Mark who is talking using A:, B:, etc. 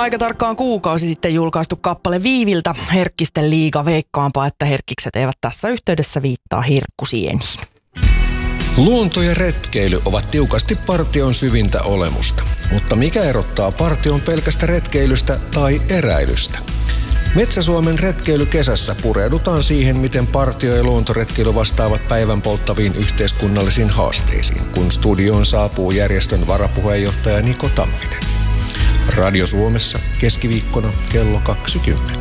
A: Aika tarkkaan kuukausi sitten julkaistu kappale Viiviltä Herkkisten liiga, veikkaanpa, että herkkikset eivät tässä yhteydessä viittaa herkkusieniin.
B: Luonto ja retkeily ovat tiukasti partion syvintä olemusta. Mutta mikä erottaa partion pelkästä retkeilystä tai eräilystä? Metsä-Suomen retkeilykesässä pureudutaan siihen, miten partio- ja luontoretkeily vastaavat päivän polttaviin yhteiskunnallisiin haasteisiin, kun studioon saapuu järjestön varapuheenjohtaja Niko Tamminen. Radio Suomessa keskiviikkona kello 20.